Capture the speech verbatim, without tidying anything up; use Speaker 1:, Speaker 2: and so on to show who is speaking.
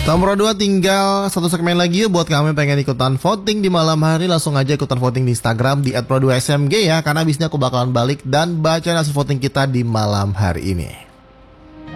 Speaker 1: Nomor dua, tinggal satu segmen lagi buat kamu yang pengen ikutan voting di malam hari. Langsung aja ikutan voting di Instagram di et pro dua S M G ya, karena abisnya aku bakalan balik dan baca hasil voting kita di malam hari ini.